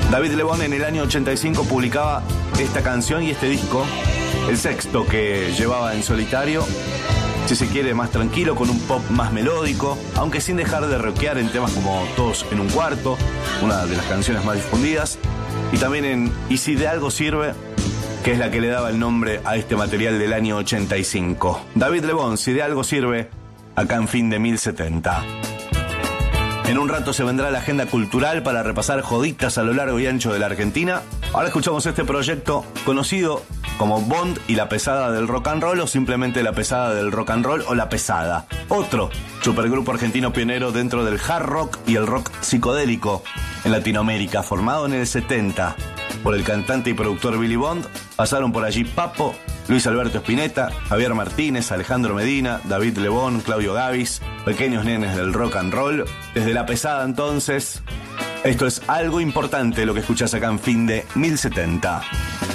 David Lebón en el año 85 publicaba esta canción y este disco, el sexto que llevaba en solitario, si se quiere más tranquilo, con un pop más melódico, aunque sin dejar de rockear en temas como Todos en un cuarto, una de las canciones más difundidas, y también en Y si de algo sirve, que es la que le daba el nombre a este material del año 85. David Lebón, Si de algo sirve, acá en Fin de 1070. En un rato se vendrá la agenda cultural para repasar joditas a lo largo y ancho de la Argentina. Ahora escuchamos este proyecto conocido como Bond y la pesada del rock and roll, o simplemente la pesada del rock and roll, o la pesada. Otro supergrupo argentino pionero dentro del hard rock y el rock psicodélico en Latinoamérica, formado en el 70 por el cantante y productor Billy Bond. Pasaron por allí Papo, Luis Alberto Spinetta, Javier Martínez, Alejandro Medina, David Lebón, Claudio Gavis, pequeños nenes del rock and roll. Desde la pesada entonces, esto es algo importante lo que escuchás acá en Fin de 1070.